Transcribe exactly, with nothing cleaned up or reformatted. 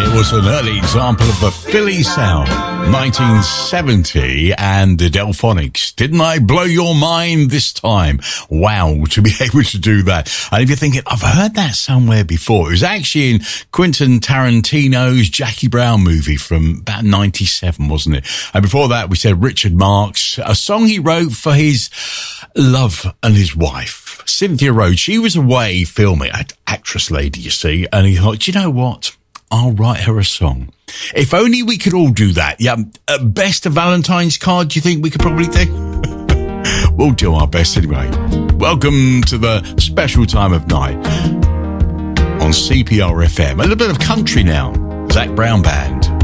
was an early example of the Philly sound, nineteen seventy, and the Delphonics. Didn't I blow your mind this time? Wow, to be able to do that. And if you're thinking, I've heard that somewhere before, it was actually in Quentin Tarantino's Jackie Brown movie from about ninety-seven, wasn't it? And before that, we said Richard Marx, a song he wrote for his love and his wife, Cynthia Rhodes. She was away filming, actress lady, you see, and he thought, do you know what? I'll write her a song. If only we could all do that. Yeah, at best a Valentine's card, do you think we could probably do? We'll do our best anyway. Welcome to the special time of night on C P R F M. A little bit of country now. Zac Brown Band.